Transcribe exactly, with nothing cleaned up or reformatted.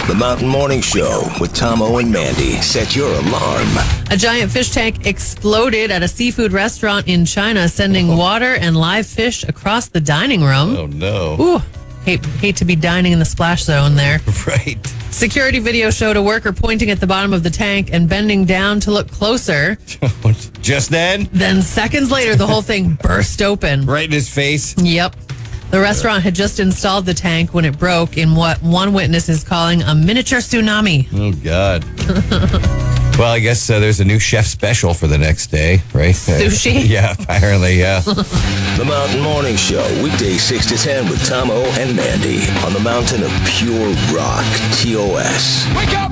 The Mountain Morning Show with Tomo and Mandy. Set your alarm. A giant fish tank exploded at a seafood restaurant in China, sending Oh. water and live fish across the dining room. Oh, no. Ooh, hate, hate to be dining in the splash zone there. Right. Security video showed a worker pointing at the bottom of the tank and bending down to look closer. Just then? Then seconds later, the whole thing burst open. Right in his face? Yep. The restaurant had just installed the tank when it broke in what one witness is calling a miniature tsunami. Oh, God. Well, I guess uh, there's a new chef special for the next day, right? Sushi? Yeah, apparently, yeah. The Mountain Morning Show, weekdays six to ten with Tomo and Mandy on the mountain of pure rock, T O S. Wake up!